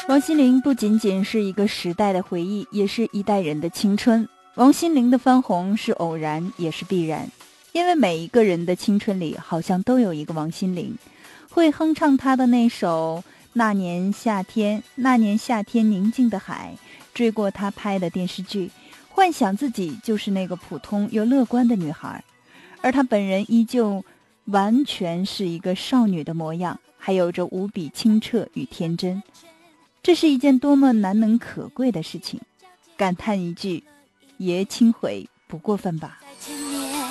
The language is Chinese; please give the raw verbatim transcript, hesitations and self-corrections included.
王心凌不仅仅是一个时代的回忆，也是一代人的青春。王心凌的翻红是偶然，也是必然，因为每一个人的青春里好像都有一个王心凌，会哼唱她的那首那年夏天，那年夏天宁静的海，追过她拍的电视剧，幻想自己就是那个普通又乐观的女孩，而她本人依旧完全是一个少女的模样，还有着无比清澈与天真。这是一件多么难能可贵的事情，感叹一句，爷青回不过分吧。